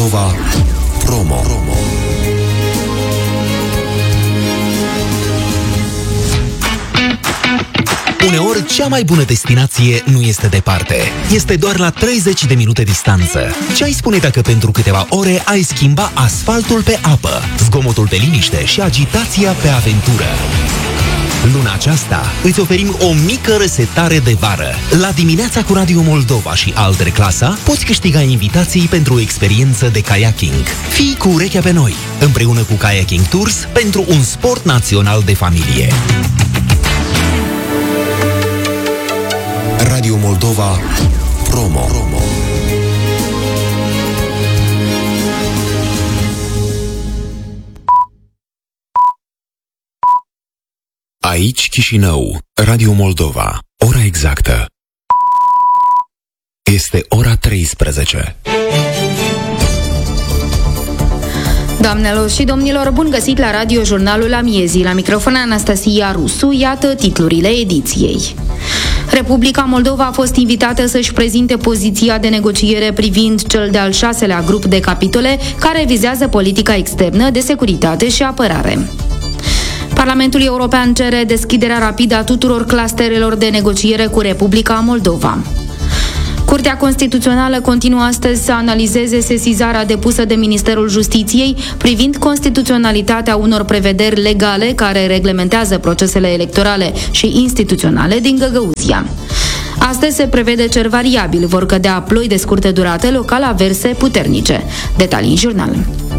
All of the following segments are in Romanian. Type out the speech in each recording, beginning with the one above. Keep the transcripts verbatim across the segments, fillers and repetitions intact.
Moldova Promo. Uneori, cea mai bună destinație nu este departe. Este doar la treizeci de minute distanță. Ce ai spune dacă pentru câteva ore ai schimba asfaltul pe apă, zgomotul pe liniște și agitația pe aventură? Luna aceasta îți oferim o mică resetare de vară. La Dimineața cu Radio Moldova și Altere Clasa poți câștiga invitații pentru o experiență de kayaking. Fii cu urechea pe noi, împreună cu Kayaking Tours, pentru un sport național de familie. Radio Moldova Promo. Aici Chișinău, Radio Moldova. Ora exactă este ora treisprezece. Doamnelor și domnilor, bun găsit la Radio Jurnalul Amiezii. La microfon Anastasia Rusu, iată titlurile ediției. Republica Moldova a fost invitată să-și prezinte poziția de negociere privind cel de-al șaselea grup de capitole care vizează politica externă, de securitate și apărare. Parlamentul European cere deschiderea rapidă a tuturor clusterelor de negociere cu Republica Moldova. Curtea Constituțională continuă astăzi să analizeze sesizarea depusă de Ministerul Justiției privind constituționalitatea unor prevederi legale care reglementează procesele electorale și instituționale din Găgăuzia. Astăzi se prevede cer variabil, vor cădea ploi de scurtă durată, local averse puternice. Detalii în jurnal.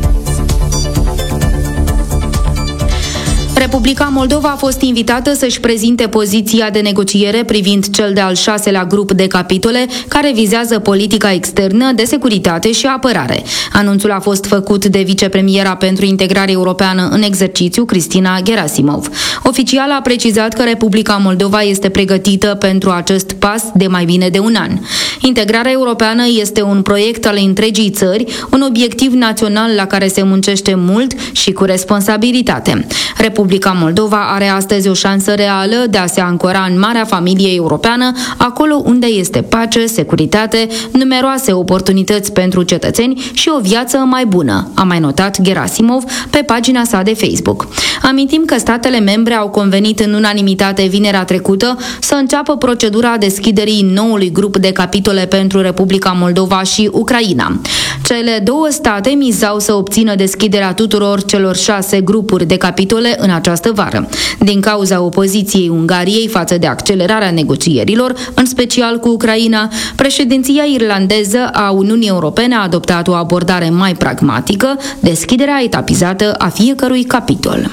Republica Moldova a fost invitată să-și prezinte poziția de negociere privind cel de-al șaselea grup de capitole care vizează politica externă, de securitate și apărare. Anunțul a fost făcut de vicepremiera pentru integrare europeană în exercițiu, Cristina Gerasimov. Oficial a precizat că Republica Moldova este pregătită pentru acest pas de mai bine de un an. Integrarea europeană este un proiect al întregii țări, un obiectiv național la care se muncește mult și cu responsabilitate. Republica Moldova are astăzi o șansă reală de a se ancora în marea familie europeană, acolo unde este pace, securitate, numeroase oportunități pentru cetățeni și o viață mai bună, a mai notat Gerasimov pe pagina sa de Facebook. Amintim că statele membre au convenit în unanimitate vinerea trecută să înceapă procedura deschiderii noului grup de capitole pentru Republica Moldova și Ucraina. Cele două state mizau să obțină deschiderea tuturor celor șase grupuri de capitole în această vară. Din cauza opoziției Ungariei față de accelerarea negocierilor, în special cu Ucraina, președinția irlandeză a Uniunii Europene a adoptat o abordare mai pragmatică, deschiderea etapizată a fiecărui capitol.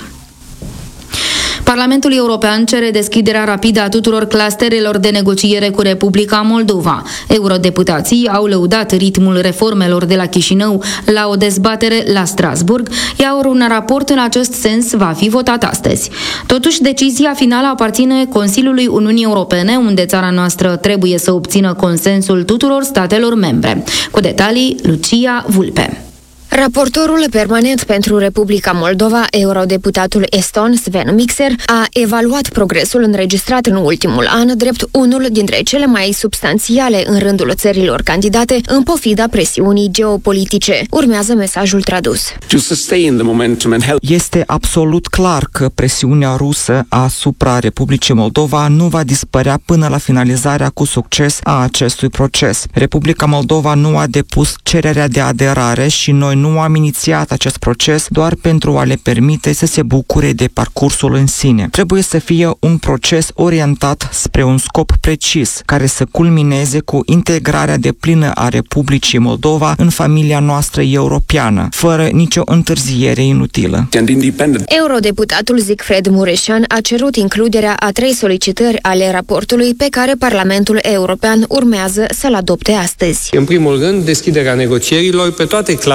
Parlamentul European cere deschiderea rapidă a tuturor clusterelor de negociere cu Republica Moldova. Eurodeputații au lăudat ritmul reformelor de la Chișinău la o dezbatere la Strasburg, iar un raport în acest sens va fi votat astăzi. Totuși, decizia finală aparține Consiliului Uniunii Europene, unde țara noastră trebuie să obțină consensul tuturor statelor membre. Cu detalii, Lucia Vulpe. Raportorul permanent pentru Republica Moldova, eurodeputatul eston Sven Mikser, a evaluat progresul înregistrat în ultimul an drept unul dintre cele mai substanțiale în rândul țărilor candidate, în pofida presiunii geopolitice. Urmează mesajul tradus. Este absolut clar că presiunea rusă asupra Republicii Moldova nu va dispărea până la finalizarea cu succes a acestui proces. Republica Moldova nu a depus cererea de aderare și noi nu am inițiat acest proces doar pentru a le permite să se bucure de parcursul în sine. Trebuie să fie un proces orientat spre un scop precis, care să culmineze cu integrarea deplină a Republicii Moldova în familia noastră europeană, fără nicio întârziere inutilă. Eurodeputatul Siegfried Mureșan a cerut includerea a trei solicitări ale raportului pe care Parlamentul European urmează să-l adopte astăzi. În primul rând, deschiderea negocierilor pe toate clusterele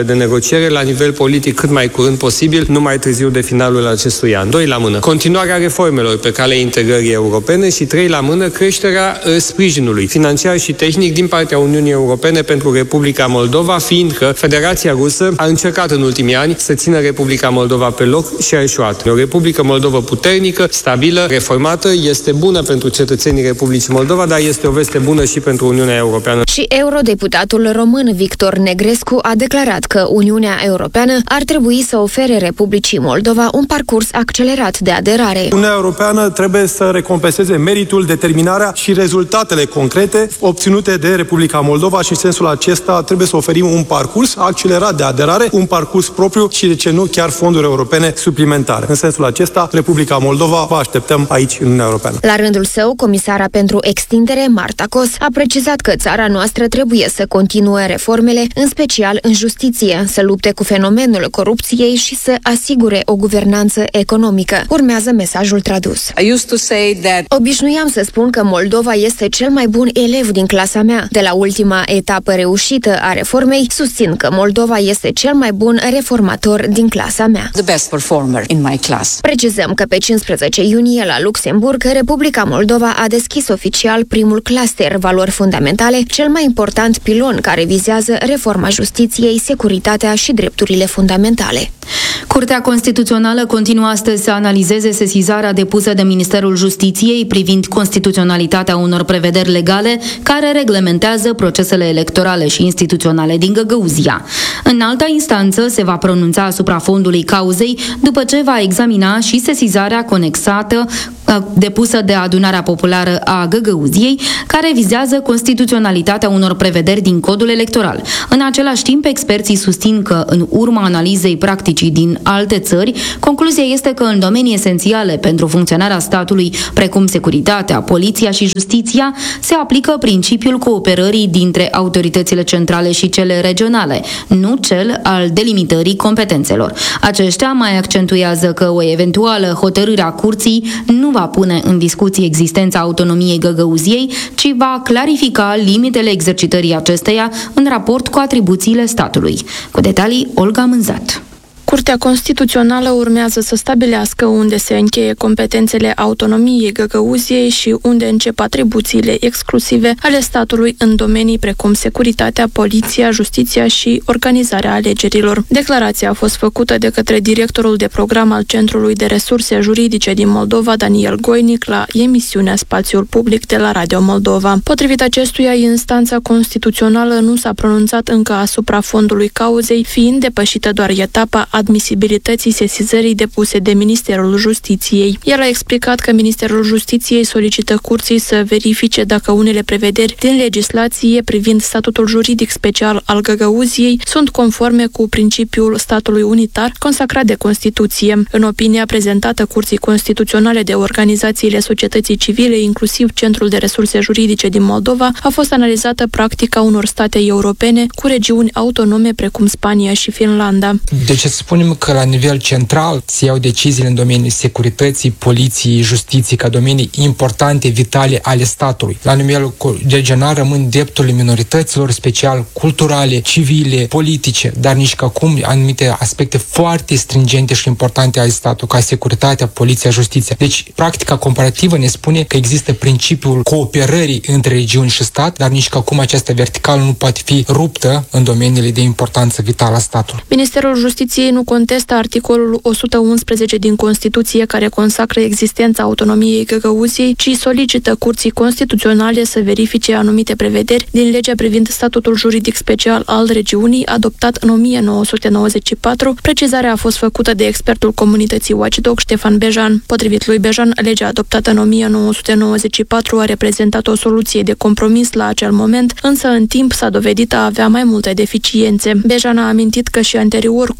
de negociere la nivel politic cât mai curând posibil, nu mai târziu de finalul acestui an. Doi la mână, continuarea reformelor pe calea integrării europene și trei la mână, creșterea sprijinului financiar și tehnic din partea Uniunii Europene pentru Republica Moldova, fiindcă Federația Rusă a încercat în ultimii ani să țină Republica Moldova pe loc și a eșuat. O Republică Moldova puternică, stabilă, reformată, este bună pentru cetățenii Republicii Moldova, dar este o veste bună și pentru Uniunea Europeană. Și eurodeputatul român Victor Negrescu a declarat că Uniunea Europeană ar trebui să ofere Republicii Moldova un parcurs accelerat de aderare. Uniunea Europeană trebuie să recompenseze meritul, determinarea și rezultatele concrete obținute de Republica Moldova și în sensul acesta trebuie să oferim un parcurs accelerat de aderare, un parcurs propriu și, de ce nu, chiar fonduri europene suplimentare. În sensul acesta, Republica Moldova vă așteptăm aici în Uniunea Europeană. La rândul său, comisara pentru extindere, Marta Kos, a precizat că țara noastră trebuie să continue reformele, în special în justiție, să lupte cu fenomenul corupției și să asigure o guvernanță economică. Urmează mesajul tradus. I used to say that... Obișnuiam să spun că Moldova este cel mai bun elev din clasa mea. De la ultima etapă reușită a reformei, susțin că Moldova este cel mai bun reformator din clasa mea. The best performer in my class. Precizăm că pe cincisprezece iunie la Luxemburg, Republica Moldova a deschis oficial primul cluster valori fundamentale, cel mai important pilon care vizează reforma justiției, securitatea și drepturile fundamentale. Curtea Constituțională continuă astăzi să analizeze sesizarea depusă de Ministerul Justiției privind constituționalitatea unor prevederi legale care reglementează procesele electorale și instituționale din Găgăuzia. În alta instanță se va pronunța asupra fondului cauzei după ce va examina și sesizarea conexată depusă de Adunarea Populară a Găgăuziei, care vizează constituționalitatea unor prevederi din codul electoral. În același timp, experții susțin că, în urma analizei practicii din alte țări, concluzia este că în domenii esențiale pentru funcționarea statului, precum securitatea, poliția și justiția, se aplică principiul cooperării dintre autoritățile centrale și cele regionale, nu cel al delimitării competențelor. Aceștia mai accentuează că o eventuală hotărâre a curții nu va pune în discuție existența autonomiei Găgăuziei, ci va clarifica limitele exercitării acesteia în raport cu atribuțiile statului. Cu detalii, Olga Mânzat. Curtea Constituțională urmează să stabilească unde se încheie competențele autonomiei Găgăuziei și unde încep atribuțiile exclusive ale statului în domenii precum securitatea, poliția, justiția și organizarea alegerilor. Declarația a fost făcută de către directorul de program al Centrului de Resurse Juridice din Moldova, Daniel Goinic, la emisiunea Spațiul Public de la Radio Moldova. Potrivit acestuia, instanța constituțională nu s-a pronunțat încă asupra fondului cauzei, fiind depășită doar etapa admisibilității sesizării depuse de Ministerul Justiției. El a explicat că Ministerul Justiției solicită curții să verifice dacă unele prevederi din legislație privind statutul juridic special al Găgăuziei sunt conforme cu principiul statului unitar consacrat de Constituție. În opinia prezentată Curții Constituționale de organizațiile societății civile, inclusiv Centrul de Resurse Juridice din Moldova, a fost analizată practica unor state europene cu regiuni autonome precum Spania și Finlanda. Deci spunem că la nivel central se iau deciziile în domeniul securității, poliției, justiției, ca domenii importante, vitale ale statului. La nivel regional rămân drepturile minorităților, special culturale, civile, politice, dar nici că acum anumite aspecte foarte stringente și importante ale statului, ca securitatea, poliția, justiția. Deci, practica comparativă ne spune că există principiul cooperării între regiuni și stat, dar nici că acum această verticală nu poate fi ruptă în domeniile de importanță vitală a statului. Ministerul Justiției nu contestă articolul o sută unsprezece din Constituție care consacră existența autonomiei Găgăuziei, ci solicită Curții Constituționale să verifice anumite prevederi din legea privind statutul juridic special al regiunii, adoptat în o mie nouă sute nouăzeci și patru. Precizarea a fost făcută de expertul comunității Watchdog, Ștefan Bejan. Potrivit lui Bejan, legea adoptată în o mie nouă sute nouăzeci și patru a reprezentat o soluție de compromis la acel moment, însă în timp s-a dovedit a avea mai multe deficiențe. Bejan a amintit că și anterior Curtea Constituțională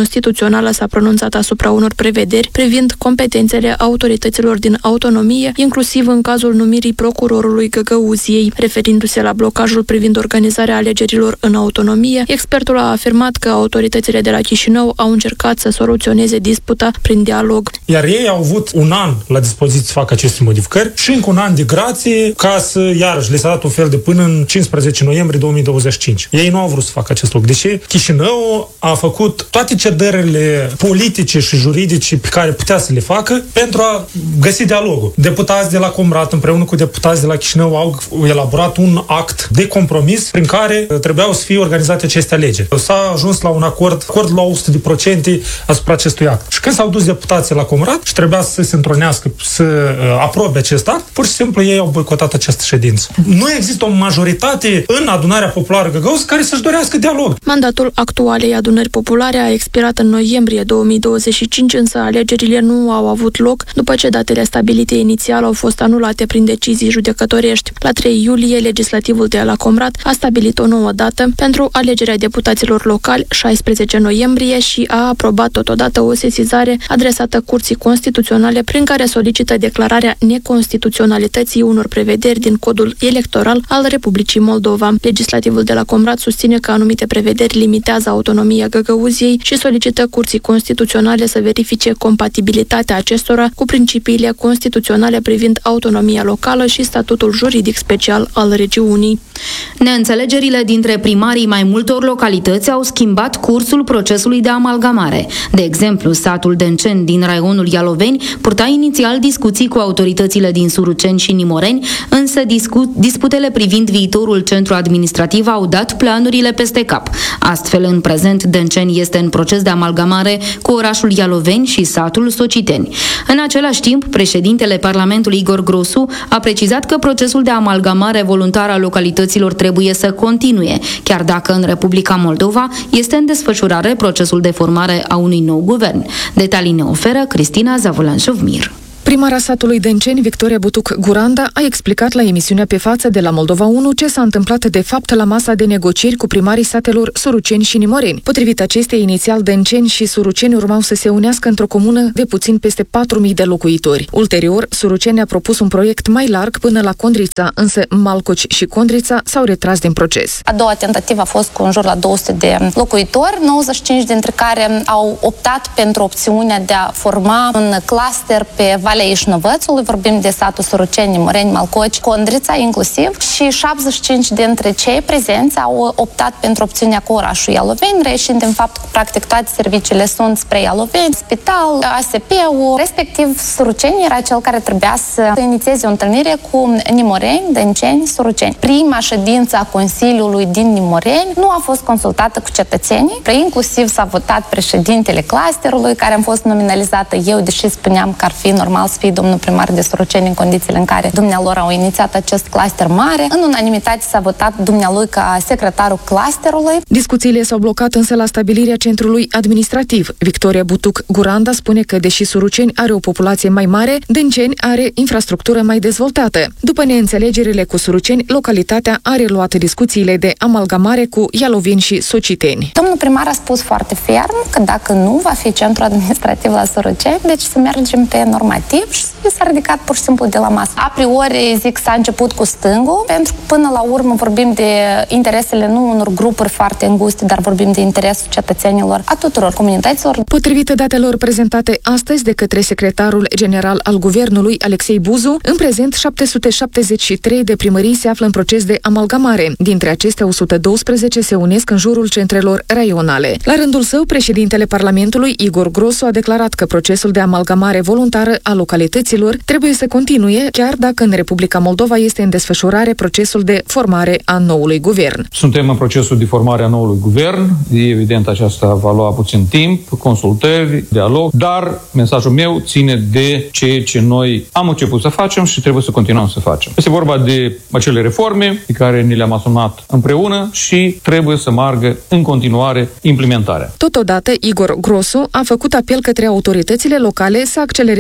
Constituțională s-a pronunțat asupra unor prevederi privind competențele autorităților din autonomie, inclusiv în cazul numirii procurorului Găgăuziei. Referindu-se la blocajul privind organizarea alegerilor în autonomie, expertul a afirmat că autoritățile de la Chișinău au încercat să soluționeze disputa prin dialog. Iar ei au avut un an la dispoziție să facă aceste modificări și încă un an de grație ca să, iarăși, le s-a dat un fel de până în cincisprezece noiembrie două mii douăzeci și cinci. Ei nu au vrut să facă acest lucru. Deși Chișinău a făcut toate cedările politice și juridice pe care putea să le facă pentru a găsi dialogul. Deputați de la Comrat împreună cu deputați de la Chișinău au elaborat un act de compromis prin care trebuiau să fie organizate aceste alegeri. S-a ajuns la un acord, acord la o sută la o sută asupra acestui act. Și când s-au dus deputații la Comrat și trebuia să se întronească, să uh, aprobe acest act, pur și simplu ei au boicotat această ședință. Nu există o majoritate în adunarea populară Găgăuz care să-și dorească dialog. Mandatul actualei adunări populare a expirat în noiembrie două mii douăzeci și cinci, însă alegerile nu au avut loc după ce datele stabilite inițial au fost anulate prin decizii judecătorești. La trei iulie, legislativul de la Comrat a stabilit o nouă dată pentru alegerea deputaților locali, șaisprezece noiembrie, și a aprobat totodată o sesizare adresată Curții Constituționale prin care solicită declararea neconstituționalității unor prevederi din codul electoral al Republicii Moldova. Legislativul de la Comrat susține că anumite prevederi limitează autonomia Găgăuziei și solicită Curții Constituționale să verifice compatibilitatea acestora cu principiile constituționale privind autonomia locală și statutul juridic special al regiunii. Neînțelegerile dintre primarii mai multor localități au schimbat cursul procesului de amalgamare. De exemplu, satul Denceni din raionul Ialoveni purta inițial discuții cu autoritățile din Suruceni și Nimoreni, însă discu- disputele privind viitorul centru administrativ au dat planurile peste cap. Astfel, în prezent, Denceni este în proces de amalgamare cu orașul Ialoveni și satul Sociteni. În același timp, președintele Parlamentului Igor Grosu a precizat că procesul de amalgamare voluntară a localităților trebuie să continue, chiar dacă în Republica Moldova este în desfășurare procesul de formare a unui nou guvern. Detalii ne oferă Cristina Zavulan-Șovmir. Primara satului Denceni, Victoria Butuc-Guranda, a explicat la emisiunea Pe față de la Moldova unu ce s-a întâmplat de fapt la masa de negocieri cu primarii satelor Suruceni și Nimoreni. Potrivit acestei, inițial Denceni și Suruceni urmau să se unească într-o comună de puțin peste patru mii de locuitori. Ulterior, Suruceni a propus un proiect mai larg până la Condrița, însă Malcoci și Condrița s-au retras din proces. A doua tentativă a fost cu în jur la două sute de locuitori, nouăzeci și cinci dintre care au optat pentru opțiunea de a forma un cluster pe Valea Ișnăvățului, vorbim de satul Suruceni, Nimoreni, Malcoci, Condrița inclusiv, și șaptezeci și cinci dintre cei prezenți au optat pentru opțiunea cu orașul Ialoveni, reieșind din fapt că practic toate serviciile sunt spre Ialoveni, spital, A S P-ul, respectiv Suruceni era cel care trebuia să inițieze o întâlnire cu Nimoreni, Denceni, Suruceni. Prima ședință a Consiliului din Nimoreni nu a fost consultată cu cetățenii, inclusiv s-a votat președintele clusterului, care am fost nominalizată eu, deși spuneam că ar fi normal să fie domnul primar de Suruceni în condițiile în care dumnealor au inițiat acest cluster mare. În unanimitate s-a votat dumnealui ca secretarul clusterului. Discuțiile s-au blocat însă la stabilirea centrului administrativ. Victoria Butuc-Guranda spune că, deși Suruceni are o populație mai mare, Denceni are infrastructură mai dezvoltată. După neînțelegerile cu Suruceni, localitatea a reluat discuțiile de amalgamare cu Ialoveni și Sociteni. Domnul primar a spus foarte ferm că dacă nu va fi centru administrativ la Suruceni, deci să mergem pe normativ, și s-a ridicat pur și simplu de la masă. A priori, zic, s-a început cu stângul, pentru că până la urmă vorbim de interesele nu unor grupuri foarte înguste, dar vorbim de interesul cetățenilor, a tuturor comunităților. Potrivit datelor prezentate astăzi de către secretarul general al guvernului, Alexei Buzu, în prezent șapte sute șaptezeci și trei de primării se află în proces de amalgamare. Dintre acestea, o sută douăsprezece se unesc în jurul centrelor raionale. La rândul său, președintele Parlamentului, Igor Grosu, a declarat că procesul de amalgamare voluntară a localităților trebuie să continue, chiar dacă în Republica Moldova este în desfășurare procesul de formare a noului guvern. Suntem în procesul de formare a noului guvern. Evident, aceasta va lua puțin timp, consultări, dialog, dar mesajul meu ține de ceea ce noi am început să facem și trebuie să continuăm să facem. Este vorba de acele reforme pe care ni le-am asumat împreună și trebuie să meargă în continuare implementarea. Totodată, Igor Grosu a făcut apel către autoritățile locale să accelereze finalizarea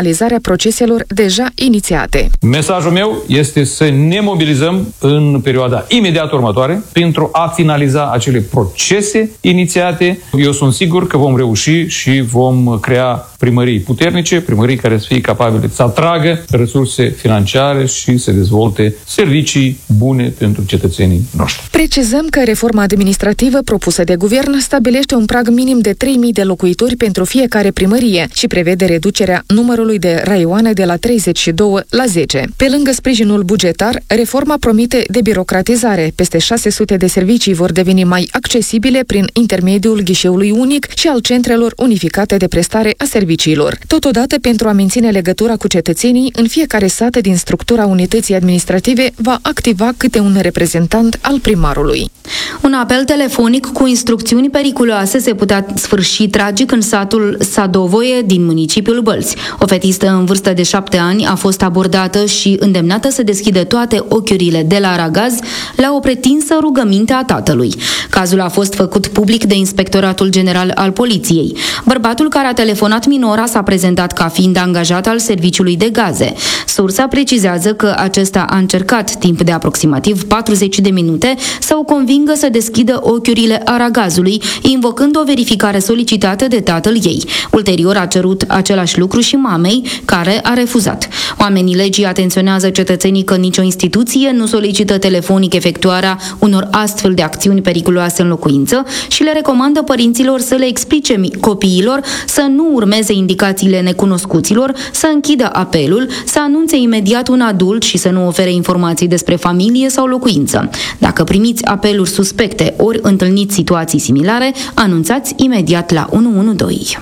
finalizarea proceselor deja inițiate. Mesajul meu este să ne mobilizăm în perioada imediat următoare pentru a finaliza acele procese inițiate. Eu sunt sigur că vom reuși și vom crea primării puternice, primării care să fie capabile să atragă resurse financiare și să dezvolte servicii bune pentru cetățenii noștri. Precizăm că reforma administrativă propusă de guvern stabilește un prag minim de trei mii de locuitori pentru fiecare primărie și prevede reducerea numărului de raioane de la treizeci și doi la zece. Pe lângă sprijinul bugetar, reforma promite debirocratizare. Peste șase sute de servicii vor deveni mai accesibile prin intermediul ghișeului unic și al centrelor unificate de prestare a serviciilor. Totodată, pentru a menține legătura cu cetățenii, în fiecare sat din structura unității administrative va activa câte un reprezentant al primarului. Un apel telefonic cu instrucțiuni periculoase se putea sfârși tragic în satul Sadovoie din municipiul Bălți. O fetistă în vârstă de șapte ani a fost abordată și îndemnată să deschidă toate ochiurile de la aragaz la o pretinsă rugăminte a tatălui. Cazul a fost făcut public de Inspectoratul General al Poliției. Bărbatul care a telefonat minora s-a prezentat ca fiind angajat al serviciului de gaze. Sursa precizează că acesta a încercat timp de aproximativ patruzeci de minute să o convingă să deschidă ochiurile aragazului, invocând o verificare solicitată de tatăl ei. Ulterior a cerut același lucru și mamei, care a refuzat. Oamenii legii atenționează cetățenii că nicio instituție nu solicită telefonic efectuarea unor astfel de acțiuni periculoase în locuință și le recomandă părinților să le explice copiilor să nu urmeze indicațiile necunoscuților, să închidă apelul, să anunțe imediat un adult și să nu ofere informații despre familie sau locuință. Dacă primiți apeluri suspecte ori întâlniți situații similare, anunțați imediat la unu unu doi.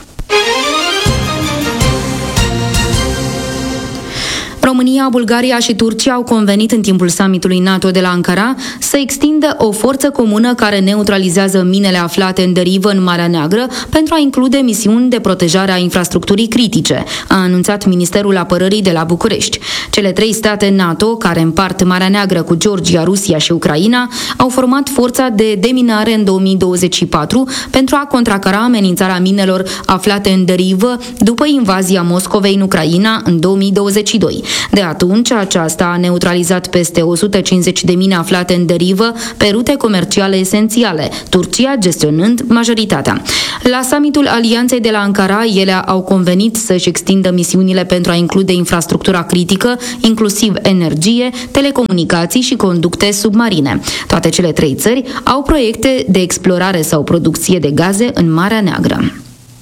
România, Bulgaria și Turcia au convenit în timpul summitului NATO de la Ankara să extindă o forță comună care neutralizează minele aflate în derivă în Marea Neagră pentru a include misiuni de protejare a infrastructurii critice, a anunțat Ministerul Apărării de la București. Cele trei state NATO, care împart Marea Neagră cu Georgia, Rusia și Ucraina, au format forța de deminare în două mii douăzeci și patru pentru a contracara amenințarea minelor aflate în derivă după invazia Moscovei în Ucraina în două mii douăzeci și doi. De atunci, aceasta a neutralizat peste o sută cincizeci de mine aflate în derivă pe rute comerciale esențiale, Turcia gestionând majoritatea. La summitul Alianței de la Ankara, ele au convenit să-și extindă misiunile pentru a include infrastructura critică, inclusiv energie, telecomunicații și conducte submarine. Toate cele trei țări au proiecte de explorare sau producție de gaze în Marea Neagră.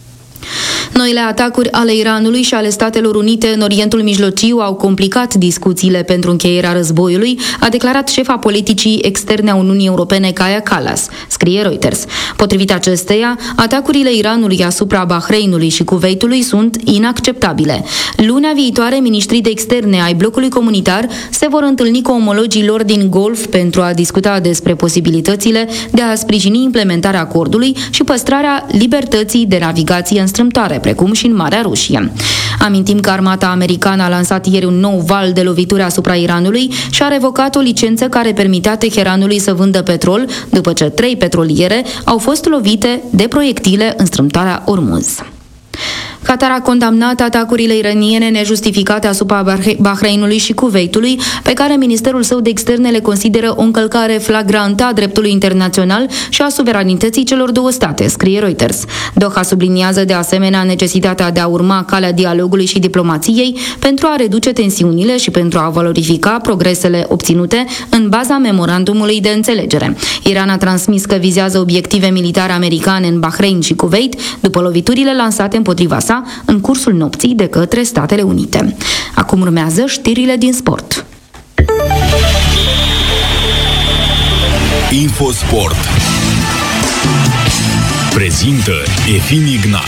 Noile atacuri ale Iranului și ale Statelor Unite în Orientul Mijlociu au complicat discuțiile pentru încheierea războiului, a declarat șefa politicii externe a Uniunii Europene Kaja Kallas, scrie Reuters. Potrivit acesteia, atacurile Iranului asupra Bahreinului și Kuwaitului sunt inacceptabile. Lunea viitoare, ministrii de externe ai blocului comunitar se vor întâlni cu omologii lor din Golf pentru a discuta despre posibilitățile de a sprijini implementarea acordului și păstrarea libertății de navigație înstrâmtoare, precum și în Marea Rușie. Amintim că armata americană a lansat ieri un nou val de lovituri asupra Iranului și a revocat o licență care permitea Teheranului să vândă petrol, după ce trei petroliere au fost lovite de proiectile în strâmtoarea Ormuz. Qatar a condamnat atacurile iraniene nejustificate asupra Bahreinului și Kuwaitului, pe care ministerul său de externe le consideră o încălcare flagrantă a dreptului internațional și a suveranității celor două state, scrie Reuters. Doha subliniază de asemenea necesitatea de a urma calea dialogului și diplomației pentru a reduce tensiunile și pentru a valorifica progresele obținute în baza memorandumului de înțelegere. Iran a transmis că vizează obiective militare americane în Bahrain și Kuwait după loviturile lansate împotriva sa în cursul nopții de către Statele Unite. Acum urmează știrile din sport. Infosport prezintă Efim Ignat.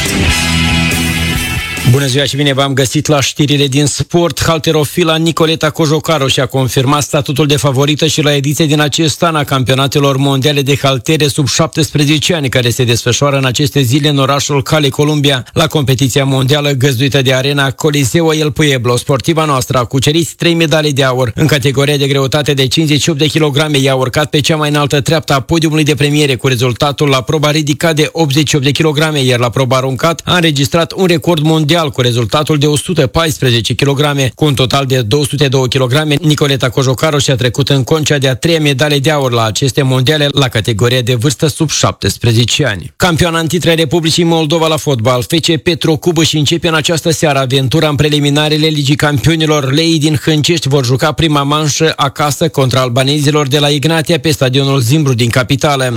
Bună ziua și bine v-am găsit la știrile din sport. Halterofila Nicoleta Cojocaru și-a confirmat statutul de favorită și la ediția din acest an a campionatelor mondiale de haltere sub șaptesprezece ani, care se desfășoară în aceste zile în orașul Cali, Columbia, la competiția mondială găzduită de arena Coliseo El Pueblo. Sportiva noastră a cucerit trei medalii de aur. În categoria de greutate de cincizeci și opt de kilograme, i-a urcat pe cea mai înaltă treaptă a podiumului de premiere, cu rezultatul la proba ridicat de optzeci și opt de kilograme, iar la proba aruncat a înregistrat un record mondial mondial cu rezultatul de o sută paisprezece kilograme. Cu un total de două sute doi kilograme, Nicoleta Cojocaru și-a trecut în con cea de-a treia medalie de aur la aceste mondiale la categoria de vârstă sub șaptesprezece ani. Campioana în titre Republicii Moldova la fotbal, F C Petrocub își începe în această seară aventura în preliminarele Ligii Campionilor. Leii din Hâncești vor juca prima manșă acasă contra albanezilor de la Ignatia pe stadionul Zimbru din capitală.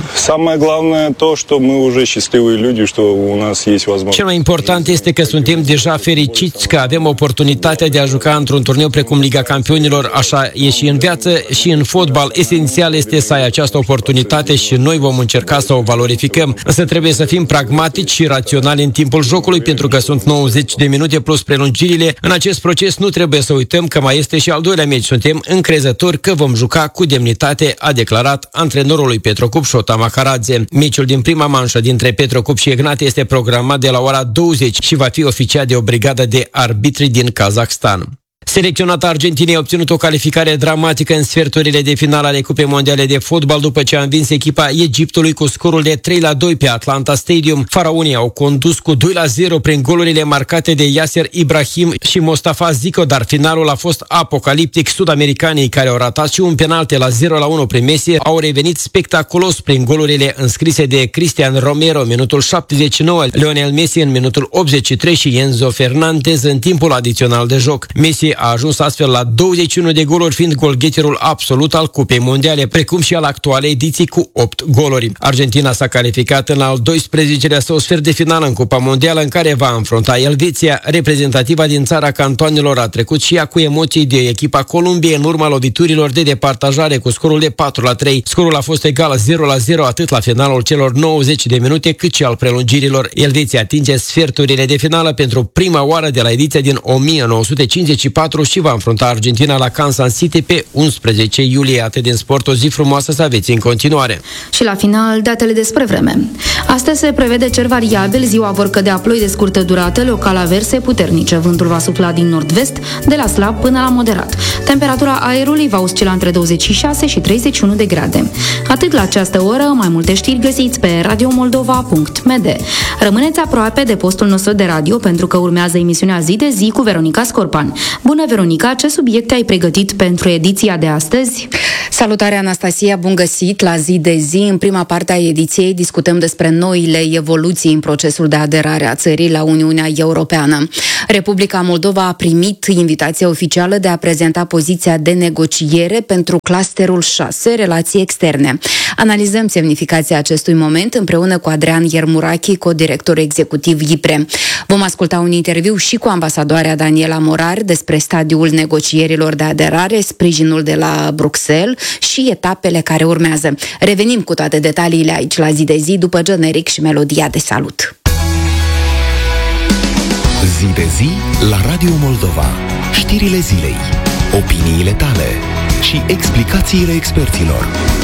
Cel mai important este că suntem deja fericiți că avem oportunitatea de a juca într-un turneu precum Liga Campionilor. Așa e și în viață și în fotbal. Esențial este să ai această oportunitate și noi vom încerca să o valorificăm. Însă trebuie să fim pragmatici și raționali în timpul jocului, pentru că sunt nouăzeci de minute plus prelungirile. În acest proces nu trebuie să uităm că mai este și al doilea meci. Suntem încrezători că vom juca cu demnitate, a declarat antrenorul lui Petrocub, Șota Macaradze. Meciul din prima manșă dintre Petrocub și Ignatia este programat de la ora douăzeci și va fi oficiat de o brigadă de arbitri din Kazakhstan. Selecționata Argentinei a obținut o calificare dramatică în sferturile de finală ale Cupei Mondiale de Fotbal după ce a învins echipa Egiptului cu scorul de trei la doi pe Atlanta Stadium. Faraonii au condus cu doi la zero prin golurile marcate de Yasser Ibrahim și Mostafa Zico, dar finalul a fost apocaliptic. Sud-americanii, care au ratat și un penalti la zero la unu prin Messi, au revenit spectaculos prin golurile înscrise de Cristian Romero în minutul șaptezeci și nouă, Lionel Messi în minutul optzeci și trei și Enzo Fernandez în timpul adițional de joc. Messi a ajuns astfel la douăzeci și unu de goluri, fiind golgheterul absolut al Cupei Mondiale, precum și al actualei ediții cu opt goluri. Argentina s-a calificat în al doisprezecelea său sfert de finală în Cupa Mondială, în care va înfrunta Elveția. Reprezentativa din țara cantoanelor a trecut și ea cu emoții de echipa Columbiei în urma loviturilor de departajare cu scorul de patru la trei. Scorul a fost egal zero la zero atât la finalul celor nouăzeci de minute cât și al prelungirilor. Elveția atinge sferturile de finală pentru prima oară de la ediția din o mie nouă sute cincizeci și patru și va înfrunta Argentina la Kansas City pe unsprezece iulie. Atât din sport, o zi frumoasă să aveți în continuare. Și la final, datele despre vreme. Astăzi se prevede cer variabil, ziua vor cădea ploi de scurtă durată, local averse puternice. Vântul va sufla din nord-vest, de la slab până la moderat. Temperatura aerului va oscila între douăzeci și șase și treizeci și unu de grade. Atât la această oră, mai multe știri găsiți pe radio moldova punct m d. Rămâneți aproape de postul nostru de radio, pentru că urmează emisiunea Zi de Zi cu Veronica Scorpan. Bună, Veronica, ce subiecte ai pregătit pentru ediția de astăzi? Salutare, Anastasia, bun găsit la Zi de Zi. În prima parte a ediției discutăm despre noile evoluții în procesul de aderare a țării la Uniunea Europeană. Republica Moldova a primit invitația oficială de a prezenta poziția de negociere pentru clusterul șase, relații externe. Analizăm semnificația acestui moment împreună cu Adrian Iermurachi, co-director executiv I P R E. Vom asculta un interviu și cu ambasadoarea Daniela Morar despre stadiul negocierilor de aderare, sprijinul de la Bruxelles și etapele care urmează. Revenim cu toate detaliile aici la Zi de Zi după generic și melodia de salut. Zi de Zi la Radio Moldova. Știrile zilei, opiniile tale și explicațiile experților.